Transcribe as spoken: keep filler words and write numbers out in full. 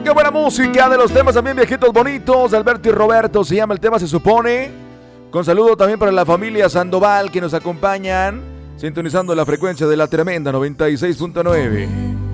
música, buena música. De los temas también viejitos bonitos. Alberto y Roberto se llama el tema, se supone. Con saludo también para la familia Sandoval que nos acompañan, sintonizando la frecuencia de la tremenda noventa y seis punto nueve.